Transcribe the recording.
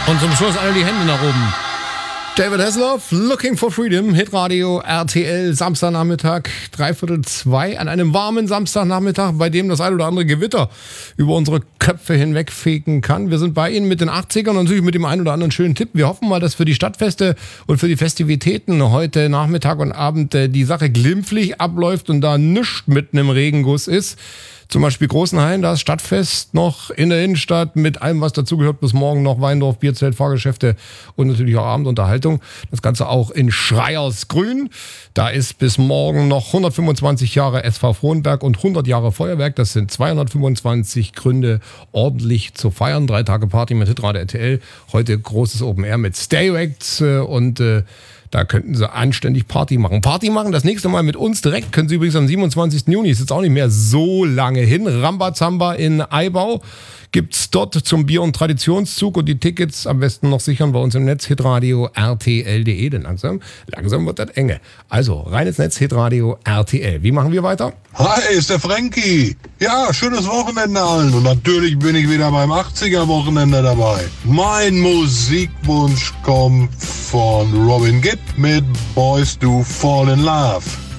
Und zum Schluss alle die Hände nach oben. David Hasselhoff, Looking for Freedom, Hitradio RTL, Samstagnachmittag, 1:45 an einem warmen Samstagnachmittag, bei dem das ein oder andere Gewitter über unsere Köpfe hinwegfegen kann. Wir sind bei Ihnen mit den 80ern und natürlich mit dem einen oder anderen schönen Tipp. Wir hoffen mal, dass für die Stadtfeste und für die Festivitäten heute Nachmittag und Abend die Sache glimpflich abläuft und da nichts mitten im Regenguss ist. Zum Beispiel Großenhain, da ist Stadtfest noch in der Innenstadt mit allem, was dazugehört. Bis morgen noch Weindorf, Bierzelt, Fahrgeschäfte und natürlich auch Abendunterhaltung. Das Ganze auch in Schreiersgrün. Da ist bis morgen noch 125 Jahre SV Frohnberg und 100 Jahre Feuerwerk. Das sind 225 Gründe, ordentlich zu feiern. 3 Tage Party mit Hitradio RTL. Heute großes Open Air mit Stereo Acts und da könnten Sie anständig Party machen. Party machen, das nächste Mal mit uns direkt. Können Sie übrigens am 27. Juni, ist jetzt auch nicht mehr so lange hin. Rambazamba in Eibau gibt's dort zum Bier- und Traditionszug. Und die Tickets am besten noch sichern bei uns im Netz, hitradio rtl.de. Denn langsam wird das enge. Also, rein ins Netz, Hitradio RTL. Wie machen wir weiter? Hi, ist der Frankie. Ja, schönes Wochenende allen. Und natürlich bin ich wieder beim 80er-Wochenende dabei. Mein Musikwunsch kommt von Robin Gibb mit Boys Do Fall in Love.